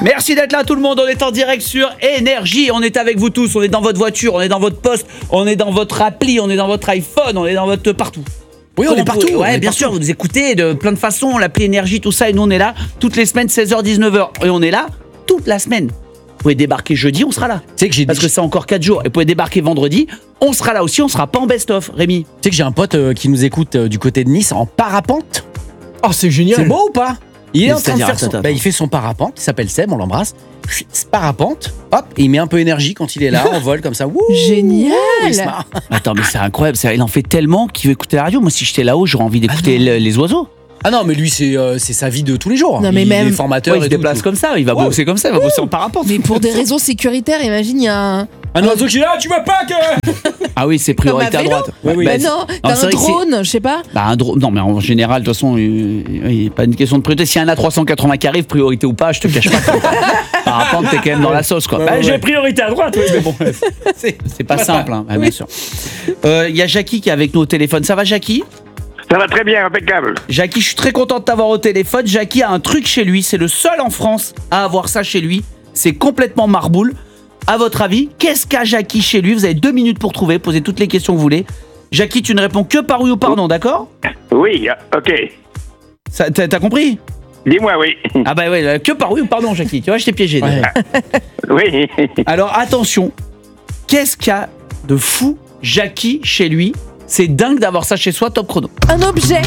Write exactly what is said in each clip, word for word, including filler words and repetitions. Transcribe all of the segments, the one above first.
Merci d'être là tout le monde, on est en direct sur Énergie, on est avec vous tous, on est dans votre voiture, on est dans votre poste, on est dans votre appli, on est dans votre iPhone, on est dans votre partout. Oui, on est partout. Ouais, on est bien partout. sûr, vous nous écoutez de plein de façons, l'appli Énergie, tout ça, et nous on est là toutes les semaines, seize heures dix-neuf heures, et on est là toute la semaine. Vous pouvez débarquer jeudi, on sera là. Tu sais que j'ai Parce que c'est encore quatre jours. Et vous pouvez débarquer vendredi, on sera là aussi, on sera pas en best-of, Rémi. Tu sais que j'ai un pote euh, qui nous écoute euh, du côté de Nice en parapente. Oh, c'est génial. C'est beau ou pas? Il est Mais en train de c'est-à-dire, faire son... attends, attends. Bah, il fait son parapente, il s'appelle Seb, on l'embrasse. Chut, Parapente, hop, et il met un peu d'énergie quand il est là, en vol comme ça. Wouh, Génial. il se marre. Attends, mais c'est incroyable, ça, il en fait tellement qu'il veut écouter la radio. Moi, si j'étais là-haut, j'aurais envie d'écouter Ah non. le- les oiseaux. Ah non, mais lui, c'est euh, c'est sa vie de tous les jours. Non, mais il même- est formateur Ouais, il se et tout, déplace tout. comme ça, il va Ouais. bosser comme ça, il va bosser en parapente. Mais pour des raisons sécuritaires, imagine, il y a un. Un oiseau qui est là, tu vois pas que... Ah oui, c'est Comme priorité un à vélo. droite. Oui, oui. Bah, Bah non, c'est t'as un vrai que c'est- drone, je sais pas. Bah, un drone. Non, mais en général, de toute façon, il n'y a pas une question de priorité. S'il y a un A trois cent quatre-vingts qui arrive, priorité ou pas, je te cache pas. que- Parapente, t'es quand même dans la sauce, quoi. Ouais, Bah, ouais, j'ai ouais. priorité à droite, oui, mais bon. C'est c'est pas simple, hein, bah, bien sûr. Euh, Il y a Jackie qui est avec nous au téléphone. Ça va, Jackie? Ça va très bien, impeccable. Jackie, je suis très content de t'avoir au téléphone. Jackie a un truc chez lui. C'est le seul en France à avoir ça chez lui. C'est complètement marboule. À votre avis, qu'est-ce qu'a Jackie chez lui? Vous avez deux minutes pour trouver. Posez toutes les questions que vous voulez. Jackie, tu ne réponds que par oui ou par non, d'accord? Oui, ok. Ça- T'as t'as compris? Dis-moi oui. Ah bah ouais, que par oui ou par non, Jackie. Tu vois, je t'ai piégé. Ouais. Oui. Alors attention, qu'est-ce qu'il y a de fou, Jackie, chez lui? C'est dingue d'avoir ça chez soi, top chrono. Un objet.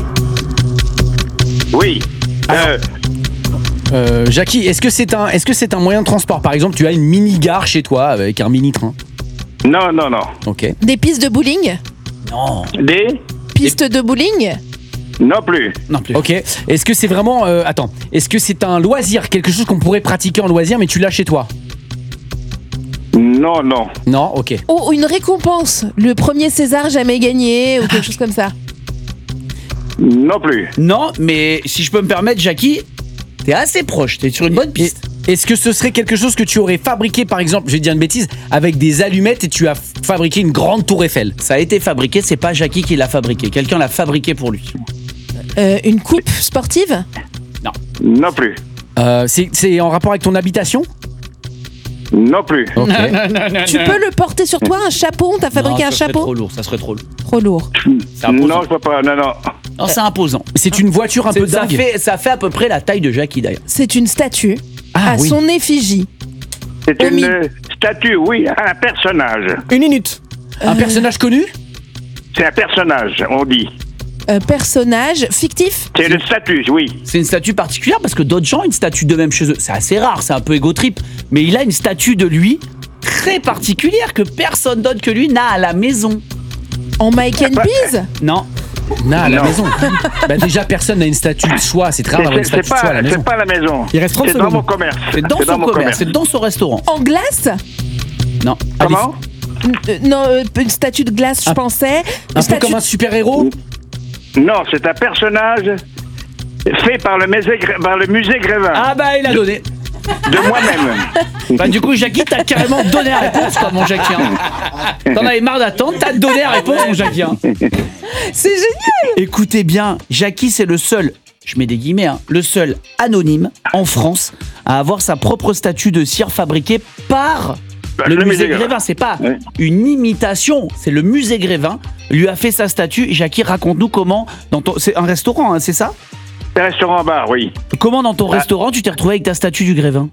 Oui. Euh, Euh, Jackie, est-ce que c'est un, est-ce que c'est un moyen de transport? Par exemple, tu as une mini-gare chez toi avec un mini-train. non, non, non. Ok. Des pistes de bowling. Non, Des Pistes de bowling. Non plus. non plus. Ok. Est-ce que c'est vraiment... euh, attends. Est-ce que c'est un loisir? Quelque chose qu'on pourrait pratiquer en loisir, mais tu l'as chez toi? Non, non. Non. Ok. Ou une récompense. Le premier César jamais gagné ou quelque chose comme ça. Non plus. Non, mais si je peux me permettre, Jackie, t'es assez proche, t'es sur une bonne Et- piste. Est-ce que ce serait quelque chose que tu aurais fabriqué, par exemple, je vais dire une bêtise, avec des allumettes et tu as fabriqué une grande tour Eiffel? Ça a été fabriqué, c'est pas Jackie qui l'a fabriqué. Quelqu'un l'a fabriqué pour lui. Euh, une coupe sportive. Non plus. Euh, c'est, c'est en rapport avec ton habitation? Non plus. Ok. Tu peux le porter sur toi, un chapeau. T'as fabriqué Non, un ça serait chapeau. trop lourd, ça serait trop lourd. Trop lourd. C'est imposant. Non, je peux pas. Non, non. Non, c'est imposant. C'est une voiture un peu C'est- ça, dingue. fait, ça fait à peu près la taille de Jackie d'ailleurs. C'est une statue Ah à oui. son effigie. C'est Omi. une euh, statue, oui, un personnage. Une minute. Un personnage connu? C'est un personnage, on dit. Euh, personnage fictif. C'est une statue, oui. C'est une statue particulière parce que d'autres gens ont une statue d'eux-mêmes chez eux. C'est assez rare, c'est un peu égo trip. Mais il a une statue de lui très particulière que personne d'autre que lui n'a à la maison. En Mike and Peas. Non. Non, à la Non. maison. Bah déjà, personne n'a une statue de soi. C'est très rare d'avoir une C'est c'est statue de soi à pas, la maison. c'est pas à la maison. Il reste trente C'est dans secondes. mon commerce. C'est dans son mon commerce, c'est dans son restaurant. En glace. Non. Comment Euh, non, euh, une statue de glace, je Un- pensais. Un peu Statue- comme un super-héros? Non, c'est un personnage fait par le musée, Gré- par le musée Grévin, Ah bah il a donné. de moi-même. Bah du coup Jackie t'as carrément donné la réponse quoi mon Jackie. Hein. T'en avais marre d'attendre, t'as donné la réponse mon Jackie. Hein. C'est génial. Écoutez bien, Jackie c'est le seul, je mets des guillemets, hein, le seul anonyme en France à avoir sa propre statue de cire fabriquée par Bah, le, le musée musée Grévin. Grévin. C'est pas Ouais. une imitation, c'est le musée Grévin lui a fait sa statue. Jackie, raconte-nous comment dans ton, c'est un restaurant, hein, c'est ça? C'est un restaurant-bar, oui. Comment dans ton Ah. restaurant tu t'es retrouvé avec ta statue du Grévin?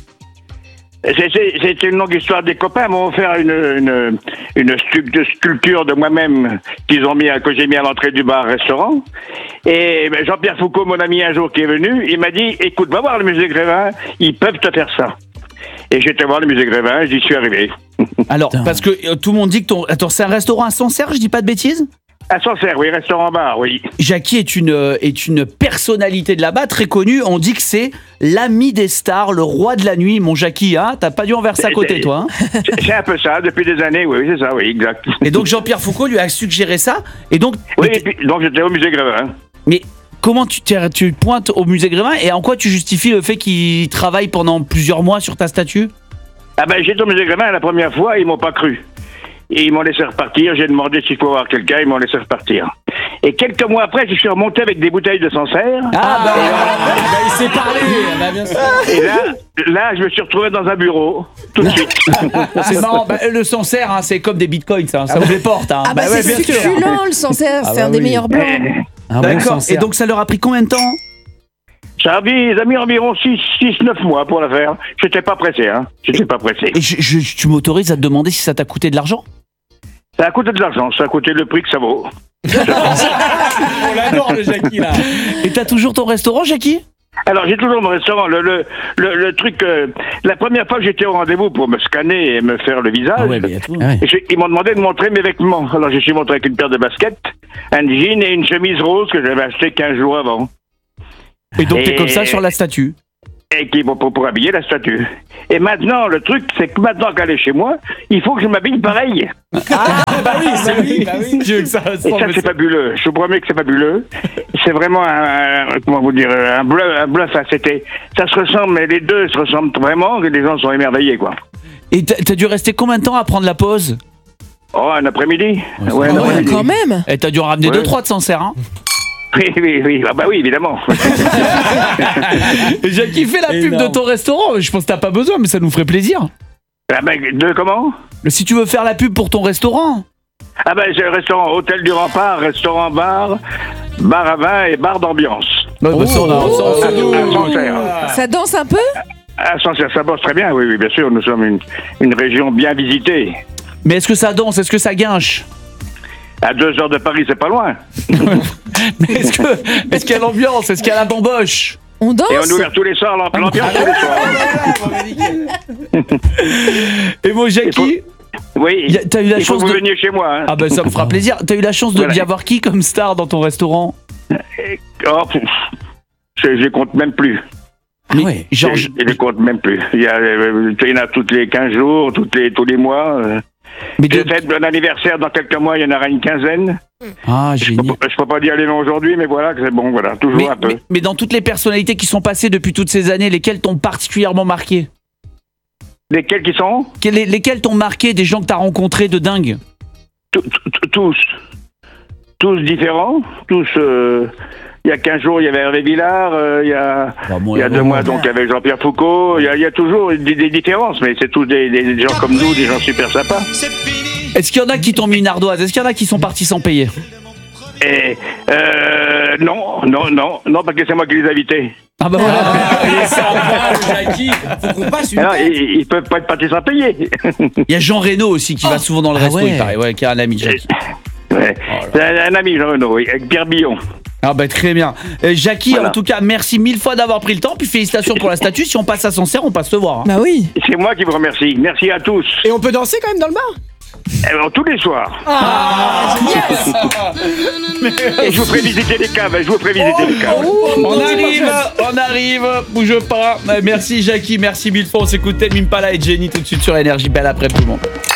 C'est- c'est- C'est une longue histoire. Des copains m'ont offert une, une, une sculp- sculpture de moi-même qu'ils ont mis, à- que j'ai mis à l'entrée du bar-restaurant. Et ben, Jean-Pierre Foucault, mon ami un jour qui est venu, il m'a dit, écoute, va voir le musée Grévin, ils peuvent te faire ça. Et j'étais voir le musée Grévin, j'y suis arrivé. Alors, Putain. parce que euh, tout le monde dit que ton... Attends, c'est un restaurant à Sancerre, je dis pas de bêtises? À Sancerre, oui, restaurant-bar, oui. Jackie est une, euh, est une personnalité de là-bas, très connue. On dit que c'est l'ami des stars, le roi de la nuit. Mon Jackie, hein, t'as pas dû en verser à côté, toi. Hein. C'est c'est un peu ça, depuis des années, oui, c'est ça, oui, exact. Et donc, Jean-Pierre Foucault lui a suggéré ça. Et donc, Oui, et puis, donc j'étais au musée Grévin. mais comment tu, t'es- tu pointes au musée Grévin et en quoi tu justifies le fait qu'il travaille pendant plusieurs mois sur ta statue? Ah ben, j'étais au musée Grévin la première fois, ils m'ont pas cru. Et ils m'ont laissé repartir. J'ai demandé s'il faut voir quelqu'un. Ils m'ont laissé repartir. Et quelques mois après, je suis remonté avec des bouteilles de Sancerre. Ah bah, ah, bah il s'est parlé. Bah, bien sûr. Et là, là, je me suis retrouvé dans un bureau, tout de suite. C'est marrant, bah, le Sancerre, hein, c'est comme des bitcoins, ça, ça ouvre les portes. Hein. Ah bah, ouais, c'est bien sûr. succulent le Sancerre, Ah c'est bah un des oui. meilleurs blancs. Un bon D'accord. Sancerre. Et donc ça leur a pris combien de temps? Ça a mis, ça a mis environ six neuf mois pour la faire. J'étais pas pressé, hein. J'étais pas pressé. Et je, je- tu m'autorises à te demander si ça t'a coûté de l'argent? Ça a coûté de l'argent, ça a coûté le prix que ça vaut. On l'adore le Jackie là. Et t'as toujours ton restaurant, Jackie? Alors, j'ai toujours mon restaurant. Le, le, le, le truc, euh, la première fois que j'étais au rendez-vous pour me scanner et me faire le visage, Ah ouais, mais il y a tout. Ah ouais. et je- ils m'ont demandé de montrer mes vêtements. Alors, je suis montré avec une paire de baskets, un jean et une chemise rose que j'avais acheté quinze jours avant. Et donc t'es Et- comme ça sur la statue? Et qui vont pour, pour habiller la statue. Et maintenant, le truc, c'est que maintenant qu'elle est chez moi, il faut que je m'habille pareil. Ah bah oui, c'est oui, bah oui. Je veux que ça Et ça, c'est fabuleux. Je vous promets que c'est fabuleux. C'est vraiment un, un- comment vous dire, un bluff. Un bluff hein. C'était, ça se ressemble, mais les deux se ressemblent vraiment. Et les gens sont émerveillés, quoi. Et t'as t'as dû rester combien de temps à prendre la pause? Oh, un après-midi. Ouais, un Ouais, après-midi. quand même. Et t'as dû en ramener Ouais. deux, trois de Sancerre, hein? Oui, oui, oui. Ah bah oui, évidemment. Jackie, fais la pub Énorme. de ton restaurant. Je pense que t'as pas besoin, mais ça nous ferait plaisir. Ah ben, de comment? Si tu veux faire la pub pour ton restaurant. Ah ben, c'est le restaurant Hôtel du Rempart, restaurant bar, bar à vin et bar d'ambiance. Ouais, bah, ça, on a- ça, on À sait. Sancerre. Ça danse un peu? À Sancerre, ça bosse très bien, oui, oui, bien sûr. Nous sommes une, une région bien visitée. Mais est-ce que ça danse? Est-ce que ça guinche? À deux heures de Paris, c'est pas loin. Mais est-ce que est-ce qu'il y a l'ambiance? Est-ce qu'il y a la bamboche? On danse? Et on ouvre tous les soirs l'ambiance tous les soirs. Et mon Jackie, Oui, Y a- t'as eu la il faut chance que vous de- veniez chez moi. Hein. ah ben ça me fera plaisir. T'as eu la chance de Voilà. d'y avoir qui comme star dans ton restaurant? Et- oh, pff, je, je compte même plus. Mais ouais. genre, je, je- je compte même plus. Il y, a, euh, il y en a toutes les quinze jours, toutes les, tous les mois. euh. mais Je de- fête un anniversaire dans quelques mois, il y en aura une quinzaine. ah Je génial. peux, je peux pas dire les noms aujourd'hui, mais voilà, que c'est bon, voilà, toujours Mais, un peu. mais- mais dans toutes les personnalités qui sont passées depuis toutes ces années, lesquelles t'ont particulièrement marqué? Lesquels qui sont? Quels- Lesquels t'ont marqué, des gens que t'as rencontrés de dingue? Tous- tous- Tous. Tous différents. Tous. euh, il y a quinze jours, il y avait Hervé Villard. euh, il y a, Bah, moi, il y a là, deux moi, mois, donc, il y avait Jean-Pierre Foucault. Il y a, il y a toujours des, des différences, mais c'est tous des, des gens comme nous, des gens super sympas. Est-ce qu'il y en a qui t'ont mis une ardoise? Est-ce qu'il y en a qui sont partis sans payer? Et euh, non, non, non, non, parce que c'est moi qui les ai invités. Ah bah voilà. Il est sympa le Jackie. Faut qu'on passe une Alors, tête. ils, ils peuvent pas être partis sans payer. Il y a Jean Reno aussi qui va souvent dans le Ah resto, ouais. il paraît, ouais, qui est un ami de Jackie. Ouais. C'est un, un ami, Jean Renaud, oui, avec Pierre Billon. Ah bah très bien. Euh, Jackie, Voilà. en tout cas, merci mille fois d'avoir pris le temps, puis félicitations pour la statue. Si on passe à Sancerre, on passe te voir. hein. Bah oui. C'est moi qui vous remercie. Merci à tous. Et on peut danser quand même dans le bar? Alors, tous les soirs. Et je vous ferai visiter les caves. Je vous ferai visiter les caves. On arrive, on arrive, bouge pas. Euh, Merci Jackie, merci mille fois. On s'écoute Tame Impala et Jenny tout de suite sur Énergie. Belle après tout le monde.